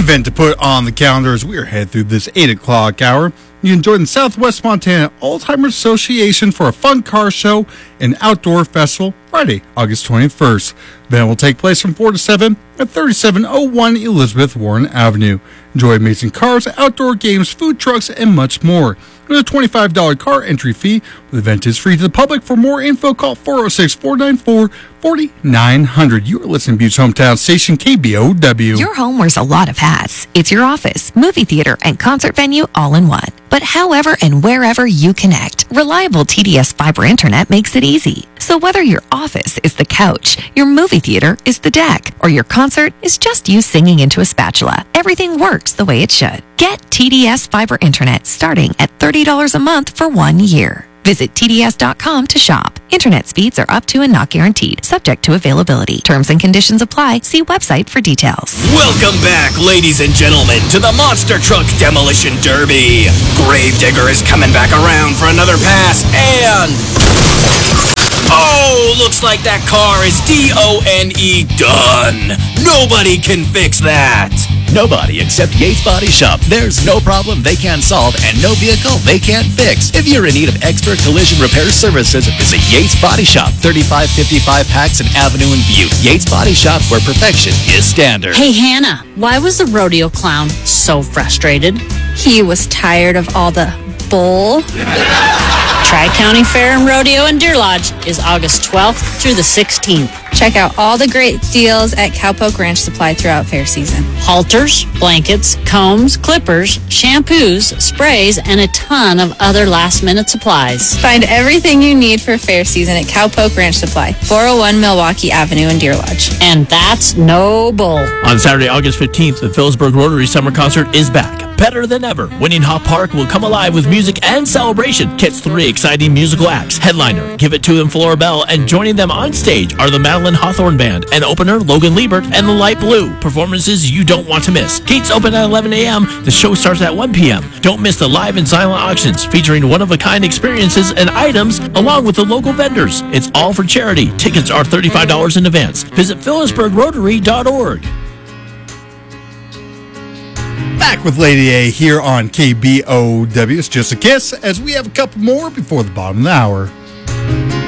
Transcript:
event to put on the calendar as we are headed through this 8 o'clock hour. You can join the Southwest Montana Alzheimer's Association for a fun car show and outdoor festival Friday, August 21st. The event will take place from 4 to 7 at 3701 Elizabeth Warren Avenue. Enjoy amazing cars, outdoor games, food trucks, and much more. There's a $25 car entry fee. The event is free to the public. For more info, call 406-494-4900. You are listening to Butte's hometown station, KBOW. Your home wears a lot of hats. It's your office, movie theater, and concert venue all in one. But however and wherever you connect, reliable TDS fiber internet makes it easy. So whether your office is the couch, your movie theater is the deck, or your concert is just you singing into a spatula, everything works the way it should. Get TDS fiber internet starting at $30 a month for 1 year. Visit TDS.com to shop. Internet speeds are up to and not guaranteed, subject to availability. Terms and conditions apply. See website for details. Welcome back, ladies and gentlemen, to the Monster Truck Demolition Derby. Gravedigger is coming back around for another pass, and... oh, looks like that car is D-O-N-E done. Nobody can fix that. Nobody except Yates Body Shop. There's no problem they can't solve and no vehicle they can't fix. If you're in need of expert collision repair services, visit Yates Body Shop, 3555 Paxson Avenue in Butte. Yates Body Shop, where perfection is standard. Hey, Hannah, why was the rodeo clown so frustrated? He was tired of all the bull. Tri-County Fair and Rodeo in Deer Lodge is August 12th through the 16th. Check out all the great deals at Cowpoke Ranch Supply throughout fair season. Halters, blankets, combs, clippers, shampoos, sprays, and a ton of other last-minute supplies. Find everything you need for fair season at Cowpoke Ranch Supply, 401 Milwaukee Avenue in Deer Lodge. And that's no bull. On Saturday, August 15th, the Phillipsburg Rotary Summer Concert is back. Better than ever, Winning Hop Park will come alive with music and celebration. Catch 3 exciting musical acts. Headliner, Give It To Them, Flora Bell, and joining them on stage are the Madeline Hawthorne Band, and opener, Logan Liebert, and the Light Blue. Performances you don't want to miss. Gates open at 11 a.m. The show starts at 1 p.m. Don't miss the live and silent auctions featuring one-of-a-kind experiences and items along with the local vendors. It's all for charity. Tickets are $35 in advance. Visit phillipsburgrotary.org. Back with Lady A here on KBOW. It's Just a Kiss, as we have a couple more before the bottom of the hour.